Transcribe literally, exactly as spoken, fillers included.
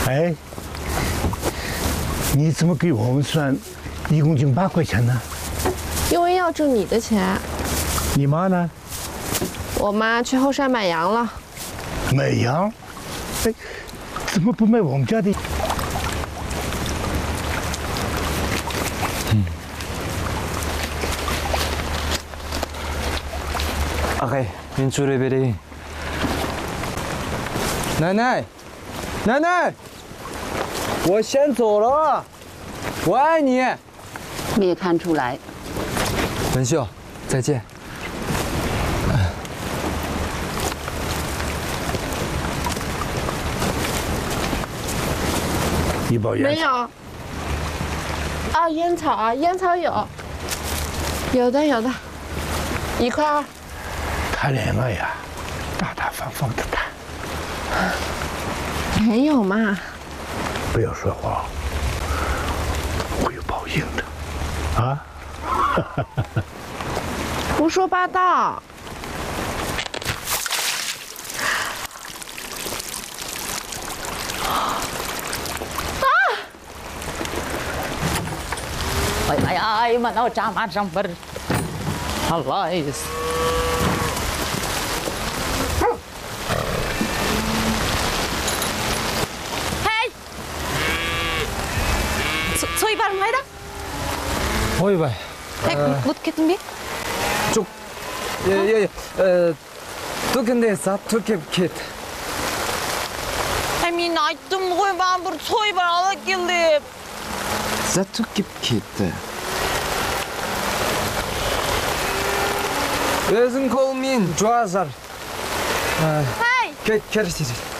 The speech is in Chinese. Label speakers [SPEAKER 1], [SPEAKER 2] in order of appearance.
[SPEAKER 1] 哎，你怎么给我们算一公斤八块钱呢？
[SPEAKER 2] 因为要挣你的钱。
[SPEAKER 1] 你妈呢？
[SPEAKER 2] 我妈去后山买羊了。
[SPEAKER 1] 买羊？哎，怎么不买我们家的？
[SPEAKER 3] 嗯。OK， 民主레벨이。奶奶，奶奶，我先走了，我爱你。
[SPEAKER 4] 没看出来。
[SPEAKER 3] 文秀，再见。
[SPEAKER 1] 一包烟草。
[SPEAKER 2] 没有。啊，烟草啊，烟草有。有的有的，一块二。
[SPEAKER 1] 谈恋爱呀，大大方方的谈。
[SPEAKER 2] 没有嘛。
[SPEAKER 1] 不要说谎，会有报应的，啊！
[SPEAKER 2] 胡说八道。
[SPEAKER 4] 哎哎哎，mana ucap macam ber, Allah is. Hey, soy var mı da?
[SPEAKER 3] Oy bay.
[SPEAKER 4] Hey, mut kettin bir?
[SPEAKER 3] Çok, ye ye, e, tukende sa tukep kit.
[SPEAKER 4] Emin ayttım koy ben bir soy var alıp geldim.
[SPEAKER 3] Sa tukep kit. Özün kolmin, cuazar.
[SPEAKER 4] Hey.
[SPEAKER 3] Ket kersiz.